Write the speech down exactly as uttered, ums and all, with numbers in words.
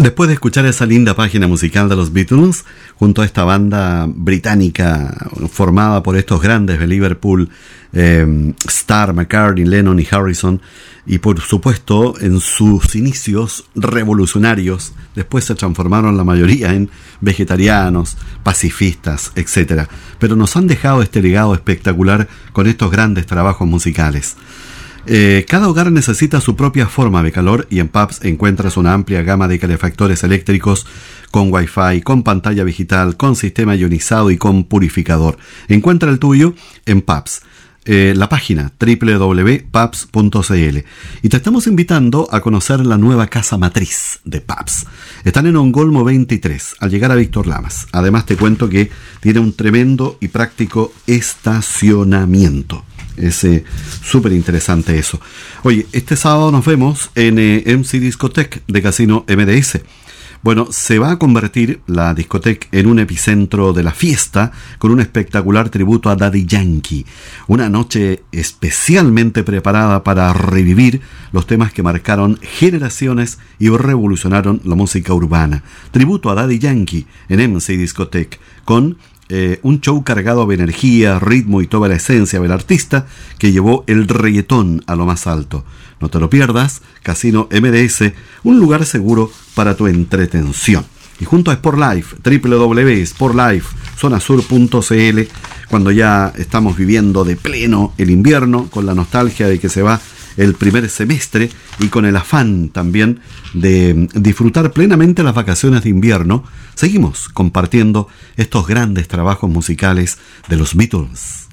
Después de escuchar esa linda página musical de los Beatles, junto a esta banda británica formada por estos grandes de Liverpool, eh, Starr, McCartney, Lennon y Harrison, y por supuesto en sus inicios revolucionarios, después se transformaron la mayoría en vegetarianos, pacifistas, etcétera. Pero nos han dejado este legado espectacular con estos grandes trabajos musicales. Eh, cada hogar necesita su propia forma de calor y en Pabst encuentras una amplia gama de calefactores eléctricos con Wi-Fi, con pantalla digital, con sistema ionizado y con purificador. Encuentra el tuyo en Pabst. Eh, la página doble u doble u doble u punto pabst punto c l y te estamos invitando a conocer la nueva casa matriz de Pabst. Están en Ongolmo veintitrés al llegar a Víctor Lamas. Además te cuento que tiene un tremendo y práctico estacionamiento. Es eh, súper interesante eso. Oye, este sábado nos vemos en eh, M C Discotech de Casino M D S. Bueno, se va a convertir la discoteca en un epicentro de la fiesta con un espectacular tributo a Daddy Yankee. Una noche especialmente preparada para revivir los temas que marcaron generaciones y revolucionaron la música urbana. Tributo a Daddy Yankee en M C Discotech con eh, un show cargado de energía, ritmo y toda la esencia del artista que llevó el reggaetón a lo más alto. No te lo pierdas, Casino M D S, un lugar seguro para tu entretención. Y junto a Sport Life, doble u doble u doble u punto sport life zona sur punto c l, cuando ya estamos viviendo de pleno el invierno, con la nostalgia de que se va el primer semestre y con el afán también de disfrutar plenamente las vacaciones de invierno, seguimos compartiendo estos grandes trabajos musicales de los Beatles.